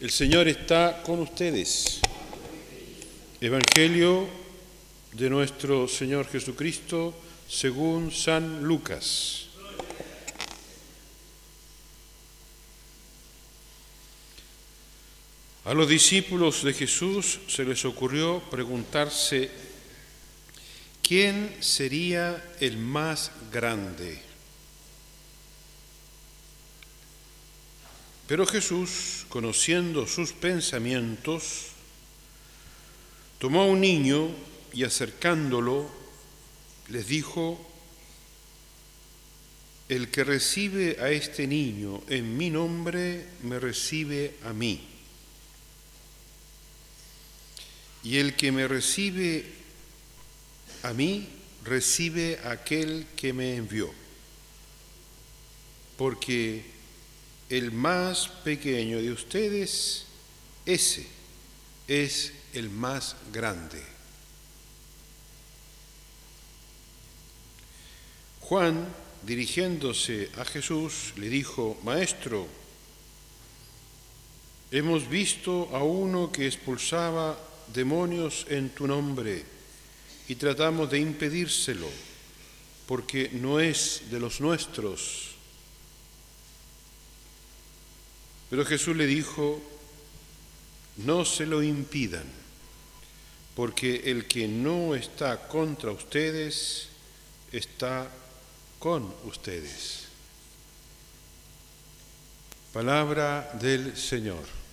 El Señor está con ustedes. Evangelio de nuestro Señor Jesucristo según San Lucas. A los discípulos de Jesús se les ocurrió preguntarse ¿quién sería el más grande? Pero Jesús, conociendo sus pensamientos, tomó a un niño y acercándolo, les dijo: el que recibe a este niño en mi nombre, me recibe a mí. Y el que me recibe a mí, recibe a aquel que me envió. Porque el más pequeño de ustedes, ese es el más grande. Juan, dirigiéndose a Jesús, le dijo: Maestro, hemos visto a uno que expulsaba demonios en tu nombre y tratamos de impedírselo, porque no es de los nuestros. Pero Jesús le dijo: no se lo impidan, porque el que no está contra ustedes, está con ustedes. Palabra del Señor.